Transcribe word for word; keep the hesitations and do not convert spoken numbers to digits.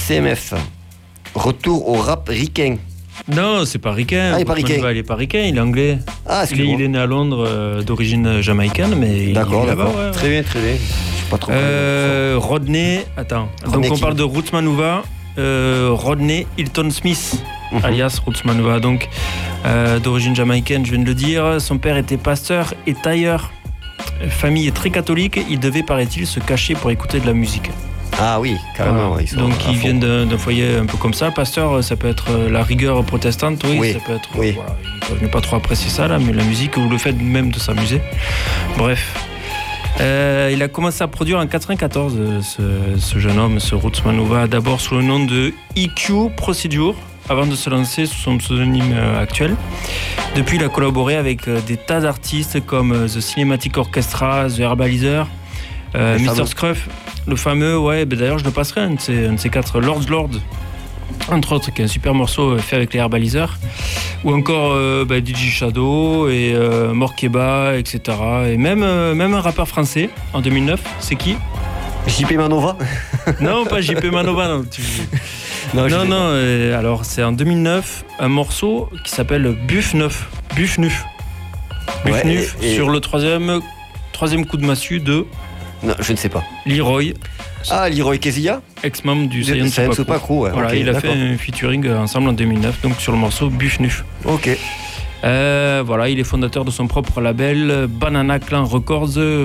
C M F. Retour au rap ricain. Non, c'est pas ricain. Ah, il est pas ricain. Il est pas ricain, il est anglais. Ah, il, est, il est né à Londres, euh, d'origine jamaïcaine, mais d'accord, il est d'accord. là-bas. Ouais, très ouais. bien, très bien. Je suis pas trop. Euh, Rodney, attends. Rodney Donc on qui... parle de Roots Manuva. Euh, Rodney Hilton Smith, mm-hmm. alias Roots Manuva, donc euh, d'origine jamaïcaine, je viens de le dire. Son père était pasteur et tailleur. Famille très catholique. Il devait, paraît-il, se cacher pour écouter de la musique. Ah oui, carrément. Voilà. Ouais, ils sont donc ils viennent d'un, d'un foyer un peu comme ça. Pasteur, ça peut être la rigueur protestante, oui, oui. ça peut être. Oui. Voilà, ils ne peuvent pas trop apprécier ça là, mais la musique ou le fait même de s'amuser. Bref. Euh, il a commencé à produire en quatre-vingt-quatorze, ce, ce jeune homme, ce Roots Manuva, d'abord sous le nom de E Q Procedure, avant de se lancer sous son pseudonyme actuel. Depuis, il a collaboré avec des tas d'artistes comme The Cinematic Orchestra, The Herbalizer, euh, mister Scruff, le fameux, ouais, ben d'ailleurs je le passerai, un de ces, un de ces quatre, Lord's Lord, entre autres, qui est un super morceau fait avec les Herbalizer, ou encore euh, bah, D J Shadow et euh, Morkeba, et cetera. Et même, euh, même un rappeur français en deux mille neuf, c'est qui ? J P Manova. Non, pas J P Manova, non. Tu... Non, non, non euh, alors c'est en deux mille neuf, un morceau qui s'appelle Buff Neuf. Buff Neuf. Buff ouais, Neuf, et, et... sur le troisième, troisième coup de massue de... Non, je ne sais pas. Leroy. Ah, Leroy Kezia, ex-membre du Saiyan Super Crew. Ouais, voilà, okay, il a d'accord. fait un featuring ensemble en deux mille neuf, donc sur le morceau Buff Neuf. Ok. Euh, voilà, il est fondateur de son propre label Banana Clan Records.